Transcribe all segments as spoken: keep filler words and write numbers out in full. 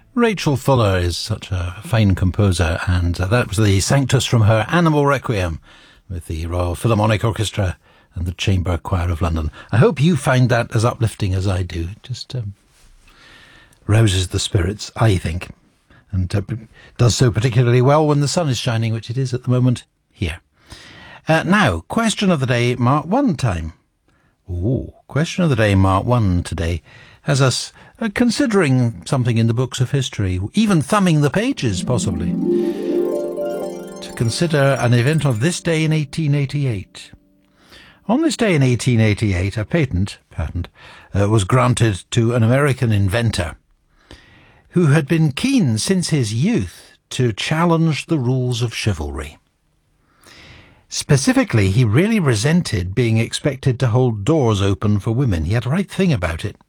Rachel Fuller is such a fine composer, and uh, that was the Sanctus from her Animal Requiem with the Royal Philharmonic Orchestra and the Chamber Choir of London. I hope you find that as uplifting as I do. It just um, rouses the spirits, I think, and uh, does so particularly well when the sun is shining, which it is at the moment here. Uh, now, question of the day, Mark one time. Ooh, question of the day, Mark one today, has us uh, considering something in the books of history, even thumbing the pages, possibly, to consider an event of this day in eighteen eighty-eight. On this day in eighteen eighty-eight, a patent, patent uh, was granted to an American inventor who had been keen since his youth to challenge the rules of chivalry. Specifically, he really resented being expected to hold doors open for women. He had a right thing about it.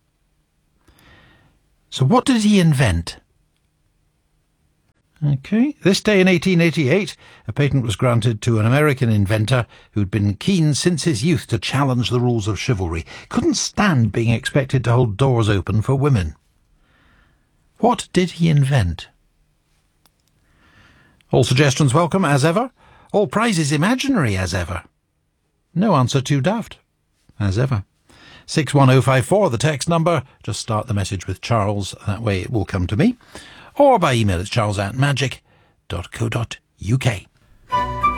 So what did he invent? Okay, this day in eighteen eighty-eight, a patent was granted to an American inventor who'd been keen since his youth to challenge the rules of chivalry. Couldn't stand being expected to hold doors open for women. What did he invent? All suggestions welcome, as ever. All prizes imaginary, as ever. No answer too daft, as ever. six one oh five four, the text number. Just start the message with Charles, that way it will come to me. Or by email, it's charles at magic dot co dot uk.